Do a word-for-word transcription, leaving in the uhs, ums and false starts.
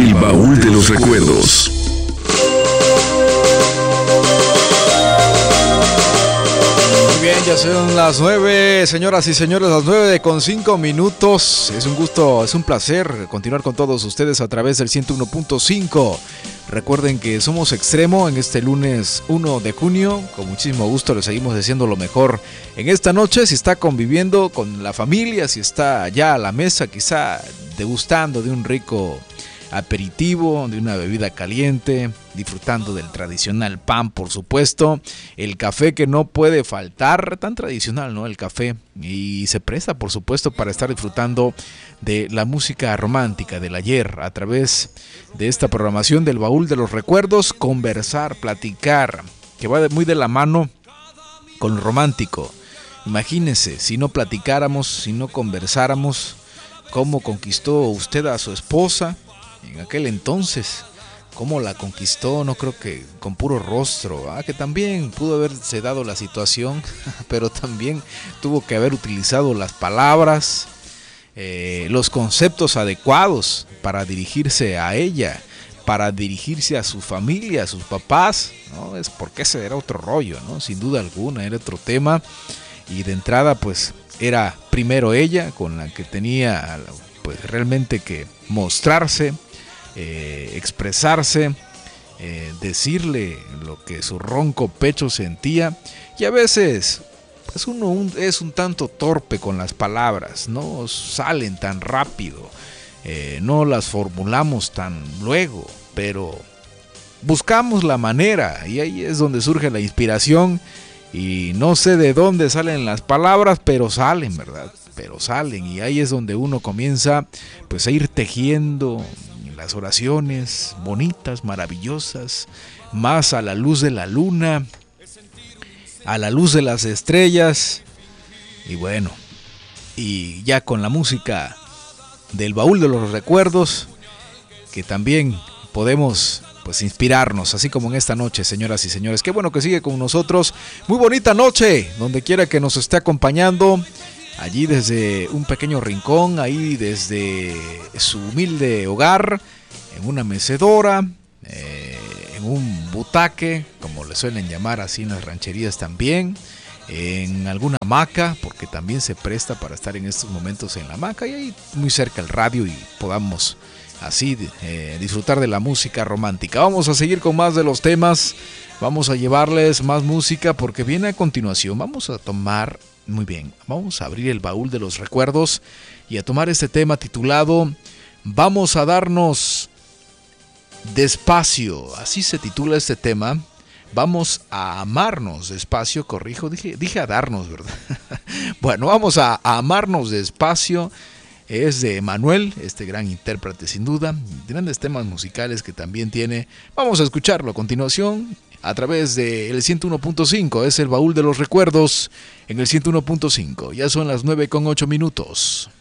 El baúl de los recuerdos. Bien, ya son las nueve, señoras y señores, las nueve con cinco minutos. Es un gusto, es un placer continuar con todos ustedes a través del ciento uno punto cinco. Recuerden que somos Extremo en este lunes uno de junio. Con muchísimo gusto les seguimos deseando lo mejor en esta noche. Si está conviviendo con la familia, si está ya a la mesa, quizá degustando de un rico aperitivo, de una bebida caliente, disfrutando del tradicional pan, por supuesto, el café que no puede faltar, tan tradicional, ¿no? El café, y se presta, por supuesto, para estar disfrutando de la música romántica del ayer a través de esta programación del Baúl de los Recuerdos. Conversar, platicar, que va muy de la mano con lo romántico. Imagínense, si no platicáramos, si no conversáramos, cómo conquistó usted a su esposa en aquel entonces, cómo la conquistó, no creo que con puro rostro, ¿ah? Que también pudo haberse dado la situación, pero también tuvo que haber utilizado las palabras, eh, los conceptos adecuados para dirigirse a ella, para dirigirse a su familia, a sus papás, ¿no? Es porque ese era otro rollo, ¿no? Sin duda alguna, era otro tema, y de entrada pues era primero ella con la que tenía pues realmente que mostrarse, Eh, expresarse, eh, decirle lo que su ronco pecho sentía, y a veces pues uno un, es un tanto torpe con las palabras, no salen tan rápido, eh, no las formulamos tan luego, pero buscamos la manera, y ahí es donde surge la inspiración, y no sé de dónde salen las palabras, pero salen, ¿verdad? Pero salen, y ahí es donde uno comienza pues a ir tejiendo las oraciones bonitas, maravillosas, más a la luz de la luna, a la luz de las estrellas, y bueno, y ya con la música del Baúl de los Recuerdos, que también podemos pues inspirarnos, así como en esta noche, señoras y señores. Qué bueno que sigue con nosotros. Muy bonita noche, donde quiera que nos esté acompañando. Allí desde un pequeño rincón, ahí desde su humilde hogar, en una mecedora, eh, en un butaque, como le suelen llamar así en las rancherías también, en alguna hamaca, porque también se presta para estar en estos momentos en la hamaca, y ahí muy cerca el radio y podamos así eh, disfrutar de la música romántica. Vamos a seguir con más de los temas, vamos a llevarles más música porque viene a continuación. Vamos a tomar... Muy bien, vamos a abrir el baúl de los recuerdos y a tomar este tema titulado Vamos a darnos despacio. Así se titula este tema. Vamos a amarnos despacio, corrijo, dije, dije a darnos, ¿verdad? Bueno, vamos a, a amarnos despacio. Es de Manuel, este gran intérprete sin duda, grandes temas musicales que también tiene. Vamos a escucharlo a continuación a través del ciento uno punto cinco, es el Baúl de los Recuerdos en el ciento uno punto cinco. Ya son las nueve con ocho minutos.